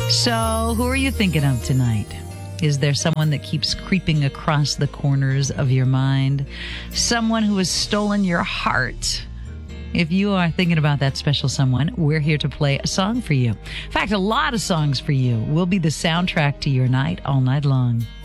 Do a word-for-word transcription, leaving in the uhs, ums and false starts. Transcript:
So, who are you thinking of tonight? Is there someone that keeps creeping across the corners of your mind? Someone who has stolen your heart? If you are thinking about that special someone, we're here to play a song for you. In fact, a lot of songs for you will be the soundtrack to your night all night long.